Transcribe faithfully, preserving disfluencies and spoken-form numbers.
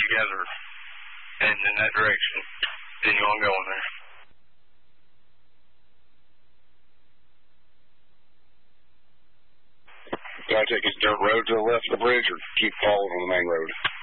you guys are heading in that direction, then you want to go in there. Do I take this dirt road to the left of the bridge or keep following on the main road?